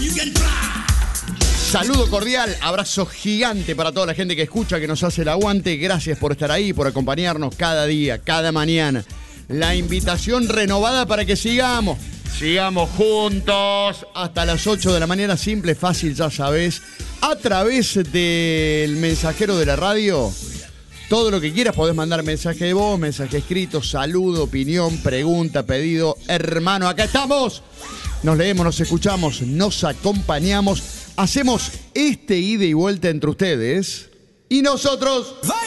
Saludo cordial, abrazo gigante para toda la gente que escucha, que nos hace el aguante. Gracias por estar ahí, por acompañarnos cada día, cada mañana. La invitación renovada para que sigamos juntos hasta las 8 de la mañana. Simple, fácil, ya sabes. A través del mensajero de la radio, todo lo que quieras, podés mandar mensaje de voz, mensaje escrito, saludo, opinión, pregunta, pedido. Hermano, acá estamos. Nos leemos, nos escuchamos, nos acompañamos. Hacemos este ida y vuelta entre ustedes y nosotros.